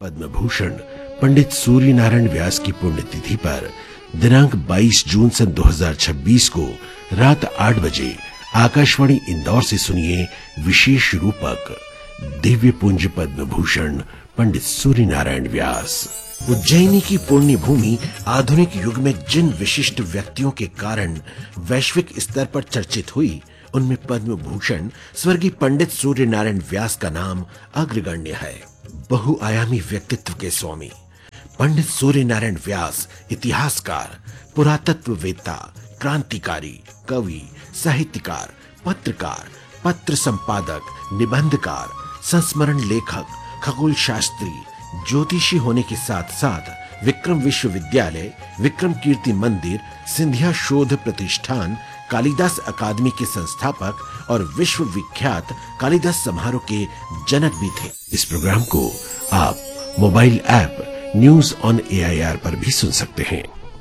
पद्म भूषण पंडित सूर्य नारायण व्यास की पुण्यतिथि पर दिनांक 22 जून सन 2026 को रात 8 बजे आकाशवाणी इंदौर से सुनिए विशेष रूपक दिव्य पुंज पद्म भूषण पंडित सूर्य नारायण व्यास। उज्जैनी की पुण्य भूमि आधुनिक युग में जिन विशिष्ट व्यक्तियों के कारण वैश्विक स्तर पर चर्चित हुई, उनमें पद्म भूषण स्वर्गीय पंडित सूर्य नारायण व्यास का नाम अग्रगण्य है। बहुआयामी व्यक्तित्व के स्वामी पंडित सूर्य नारायण व्यास इतिहासकार, पुरातत्ववेत्ता, क्रांतिकारी, कवि, साहित्यकार, पत्रकार, पत्र संपादक, निबंधकार, संस्मरण लेखक, खगोल शास्त्री, ज्योतिषी होने के साथ साथ विक्रम विश्वविद्यालय, विक्रम कीर्ति मंदिर, सिंधिया शोध प्रतिष्ठान, कालिदास अकादमी के संस्थापक और विश्व विख्यात कालिदास समारोह के जनक भी थे। इस प्रोग्राम को आप mobile app news on AIR पर भी सुन सकते हैं।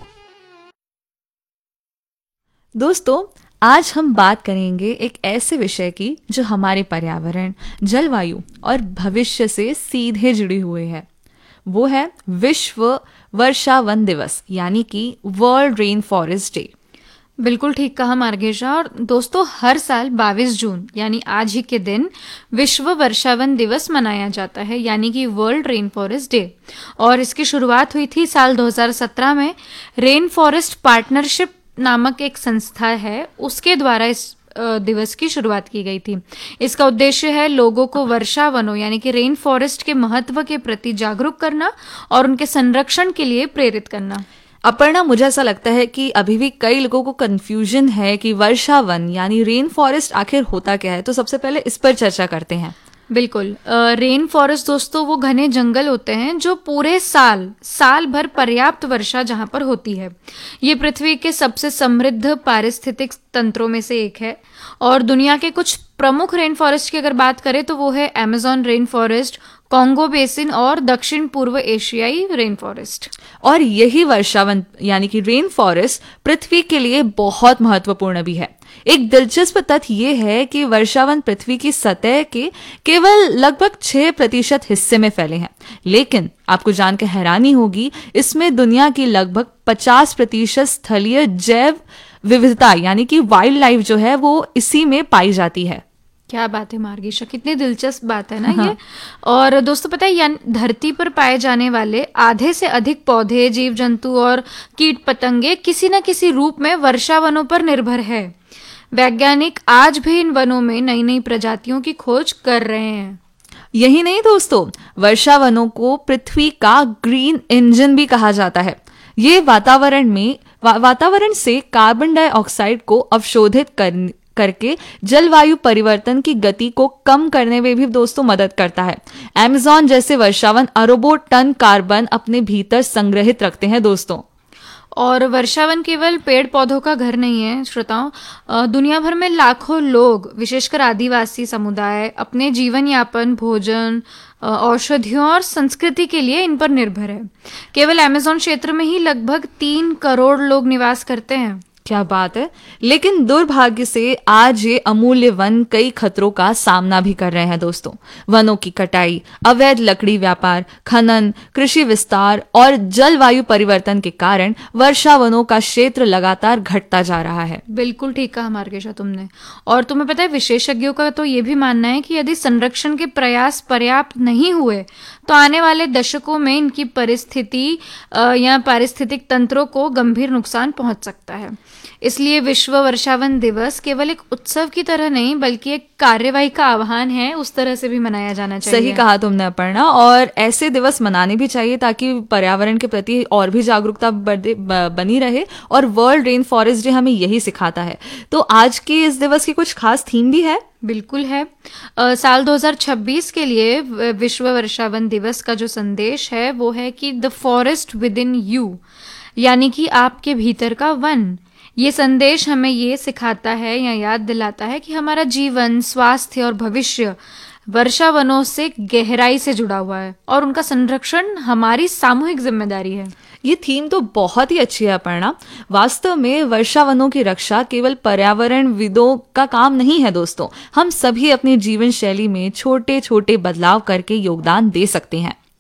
दोस्तों, आज हम बात करेंगे एक ऐसे विषय की जो हमारे पर्यावरण, जलवायु और भविष्य से सीधे जुड़ी हुई है। वो है विश्व वर्षा वन दिवस, यानी कि वर्ल्ड रेन फॉरेस्ट डे। बिल्कुल ठीक कहा मार्गेशा। और दोस्तों, हर साल 22 जून यानी आज ही के दिन विश्व वर्षावन दिवस मनाया जाता है, यानी कि वर्ल्ड रेन फॉरेस्ट डे। और इसकी शुरुआत हुई थी साल 2017 में। रेन फॉरेस्ट पार्टनरशिप नामक एक संस्था है, उसके द्वारा इस दिवस की शुरुआत की गई थी। इसका उद्देश्य है लोगों को वर्षा वनों यानी कि रेन फॉरेस्ट के महत्व के प्रति जागरूक करना और उनके संरक्षण के लिए प्रेरित करना। अपर्णा, मुझे ऐसा लगता है कि अभी भी कई लोगों को कंफ्यूजन है कि वर्षा वन यानी रेन फॉरेस्ट आखिर होता क्या है, तो सबसे पहले इस पर चर्चा करते हैं। बिल्कुल। रेन फॉरेस्ट दोस्तों वो घने जंगल होते हैं जो पूरे साल भर पर्याप्त वर्षा जहां पर होती है। ये पृथ्वी के सबसे समृद्ध पारिस्थितिक तंत्रों में से एक है। और दुनिया के कुछ प्रमुख रेन फॉरेस्ट की अगर बात करें तो वो है Amazon rain forest, Congo basin और दक्षिण पूर्व एशियाई रेन फॉरेस्ट। और यही वर्षावन यानी कि रेन फॉरेस्ट पृथ्वी के लिए बहुत महत्वपूर्ण भी है। एक दिलचस्प तथ्य ये है कि वर्षावन पृथ्वी की सतह के केवल लगभग 6% हिस्से में फैले हैं, लेकिन आपको जानकर हैरानी होगी, इसमें दुनिया की लगभग 50% स्थलीय जैव विविधता यानी कि वाइल्ड लाइफ जो है वो इसी में पाई जाती है। क्या बात है मार्गेशा, कितनी दिलचस्प बात है ना ये। और दोस्तों पता है, धरती पर पाए जाने वाले आधे से अधिक पौधे, जीव जंतु और कीट पतंगे किसी न किसी रूप में वर्षा वनों पर निर्भर है। वैज्ञानिक आज भी इन वनों में नई नई प्रजातियों की खोज कर रहे हैं। यही नहीं दोस्तों, वर्षा वनों को पृथ्वी का ग्रीन इंजन भी कहा जाता है। ये वातावरण से कार्बन डाइऑक्साइड को अवशोधित करके जलवायु परिवर्तन की गति को कम करने में भी दोस्तों मदद करता है। अमेज़न जैसे वर्षावन अरबों टन कार्बन अपने भीतर संग्रहित रखते हैं दोस्तों। और वर्षावन केवल पेड़ पौधों का घर नहीं है श्रोताओं, दुनिया भर में लाखों लोग, विशेषकर आदिवासी समुदाय, अपने जीवन यापन, भोजन, औषधियों और संस्कृति के लिए इन पर निर्भर है। केवल अमेज़न क्षेत्र में ही लगभग 3 करोड़ लोग निवास करते हैं। क्या बात है। लेकिन दुर्भाग्य से आज ये अमूल्य वन कई खतरों का सामना भी कर रहे हैं दोस्तों। वनों की कटाई, अवैध लकड़ी व्यापार, खनन, कृषि विस्तार और जलवायु परिवर्तन के कारण वर्षा वनों का क्षेत्र लगातार घटता जा रहा है। बिल्कुल ठीक कहा मार्गेशा तुमने। और तुम्हें पता है, विशेषज्ञों का तो ये भी मानना है कि यदि संरक्षण के प्रयास पर्याप्त नहीं हुए तो आने वाले दशकों में इनकी परिस्थिति या पारिस्थितिक तंत्रों को गंभीर नुकसान पहुंच सकता है। इसलिए विश्व वर्षावन दिवस केवल एक उत्सव की तरह नहीं बल्कि एक कार्यवाही का आह्वान है, उस तरह से भी मनाया जाना चाहिए। सही कहा तुमने अपर्णा। और ऐसे दिवस मनाने भी चाहिए ताकि पर्यावरण के प्रति और भी जागरूकता बनी रहे। और वर्ल्ड रेन फॉरेस्ट डे हमें यही सिखाता है। तो आज की इस दिवस की कुछ खास थीम भी है। बिल्कुल है। साल 2026 के लिए विश्व वर्षावन दिवस का जो संदेश है वो है कि the forest with in you, यानी कि आपके भीतर का वन। ये संदेश हमें ये सिखाता है या याद दिलाता है कि हमारा जीवन, स्वास्थ्य और भविष्य वर्षा वनों से गहराई से जुड़ा हुआ है और उनका संरक्षण हमारी सामूहिक जिम्मेदारी है। ये थीम तो बहुत ही अच्छी है अपर्णा। वास्तव में वर्षा वनों की रक्षा केवल पर्यावरण विदों का काम नहीं है दोस्तों। हम सभी अपनी जीवन शैली में छोटे छोटे बदलाव करके योगदान दे सकते हैं।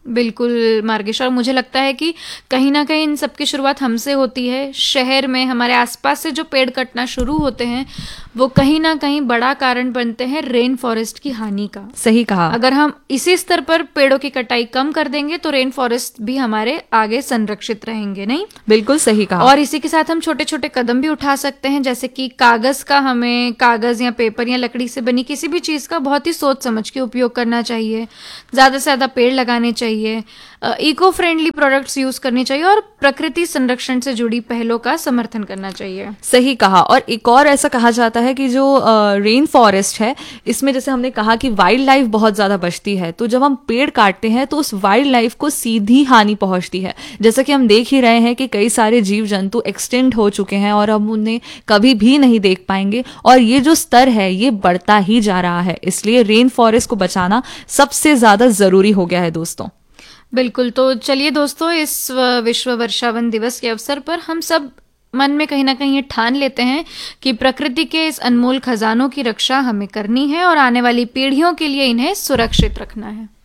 बिल्कुल मार्गेश, और मुझे लगता है कि कहीं ना कहीं इन सब की शुरुआत हमसे होती है। शहर में हमारे आसपास से जो पेड़ कटना शुरू होते हैं वो कहीं ना कहीं बड़ा कारण बनते हैं रेन फॉरेस्ट की हानि का। सही कहा। अगर हम इसी स्तर पर पेड़ों की कटाई कम कर देंगे तो रेन फॉरेस्ट भी हमारे आगे संरक्षित रहेंगे, नहीं? बिल्कुल सही कहा। और इसी के साथ हम छोटे छोटे कदम भी उठा सकते हैं, जैसे कि हमें कागज या पेपर या लकड़ी से बनी किसी भी चीज का बहुत ही सोच समझ के उपयोग करना चाहिए, ज्यादा से ज्यादा पेड़ लगाने चाहिए, इको फ्रेंडली प्रोडक्ट्स यूज करने चाहिए और प्रकृति संरक्षण से जुड़ी पहलों का समर्थन करना चाहिए। सही कहा। और एक और ऐसा कहा जाता है कि जो रेन फॉरेस्ट है, इसमें जैसे हमने कहा कि वाइल्ड लाइफ बहुत ज्यादा बचती है, तो जब हम पेड़ काटते हैं तो उस वाइल्ड लाइफ को सीधी हानि पहुंचती है। जैसा कि हम देख ही रहे हैं कि कई सारे जीव जंतु एक्सटिंक्ट हो चुके हैं और हम उन्हें कभी भी नहीं देख पाएंगे, और ये जो स्तर है ये बढ़ता ही जा रहा है। इसलिए रेन फॉरेस्ट को बचाना सबसे ज्यादा जरूरी हो गया है दोस्तों। बिल्कुल। तो चलिए दोस्तों, इस विश्व वर्षावन दिवस के अवसर पर हम सब मन में कहीं ना कहीं ये ठान लेते हैं कि प्रकृति के इस अनमोल खजानों की रक्षा हमें करनी है और आने वाली पीढ़ियों के लिए इन्हें सुरक्षित रखना है।